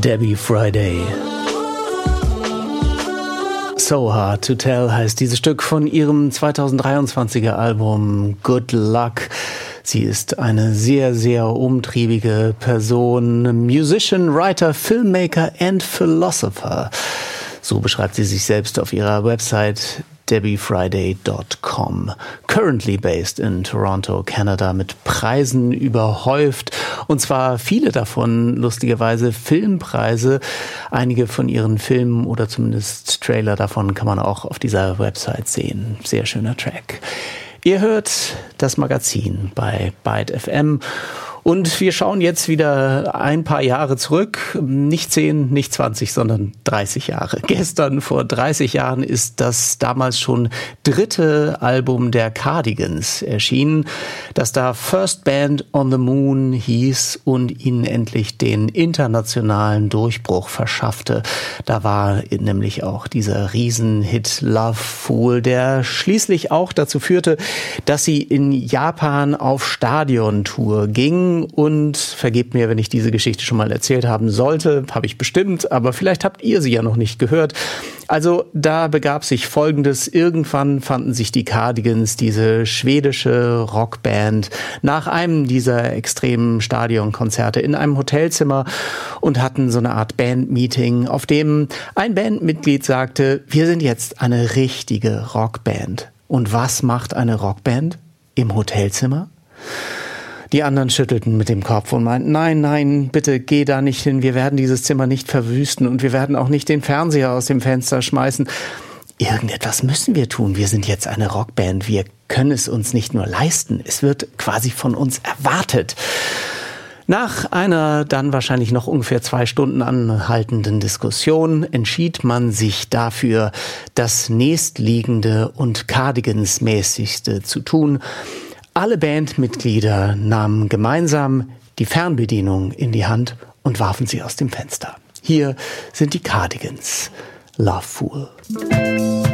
Debbie Friday. So Hard to Tell heißt dieses Stück von ihrem 2023er Album Good Luck. Sie ist eine sehr, sehr umtriebige Person, Musician, Writer, Filmmaker and Philosopher. So beschreibt sie sich selbst auf ihrer Website debbiefriday.com. Currently based in Toronto, Canada, mit Preisen überhäuft. Und zwar viele davon, lustigerweise, Filmpreise. Einige von ihren Filmen oder zumindest Trailer davon kann man auch auf dieser Website sehen. Sehr schöner Track. Ihr hört das Magazin bei Byte FM. Und wir schauen jetzt wieder ein paar Jahre zurück. Nicht 10, nicht 20, sondern 30 Jahre. Gestern, vor 30 Jahren, ist das damals schon dritte Album der Cardigans erschienen, das da First Band on the Moon hieß und ihnen endlich den internationalen Durchbruch verschaffte. Da war nämlich auch dieser Riesenhit Love Fool, der schließlich auch dazu führte, dass sie in Japan auf Stadiontour gingen. Und vergebt mir, wenn ich diese Geschichte schon mal erzählt haben sollte, habe ich bestimmt, aber vielleicht habt ihr sie ja noch nicht gehört. Also da begab sich Folgendes: Irgendwann fanden sich die Cardigans, diese schwedische Rockband, nach einem dieser extremen Stadionkonzerte in einem Hotelzimmer und hatten so eine Art Bandmeeting, auf dem ein Bandmitglied sagte: Wir sind jetzt eine richtige Rockband. Und was macht eine Rockband im Hotelzimmer? Die anderen schüttelten mit dem Kopf und meinten: Nein, bitte geh da nicht hin, wir werden dieses Zimmer nicht verwüsten und wir werden auch nicht den Fernseher aus dem Fenster schmeißen. Irgendetwas müssen wir tun, wir sind jetzt eine Rockband, wir können es uns nicht nur leisten, es wird quasi von uns erwartet. Nach einer dann wahrscheinlich noch ungefähr 2 Stunden anhaltenden Diskussion entschied man sich dafür, das nächstliegende und Cardigans-mäßigste zu tun. Alle Bandmitglieder nahmen gemeinsam die Fernbedienung in die Hand und warfen sie aus dem Fenster. Hier sind die Cardigans, Love Fool.